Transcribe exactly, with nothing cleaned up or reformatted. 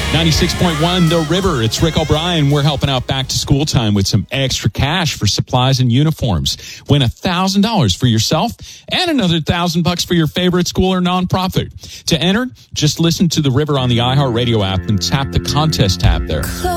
ninety-six point one The River. It's Rick O'Brien. We're helping out back to school time with some extra cash for supplies and uniforms. Win one thousand dollars for yourself and another one thousand bucks for your favorite school or nonprofit. To enter, just listen to The River on the iHeartRadio app and tap the contest tab there.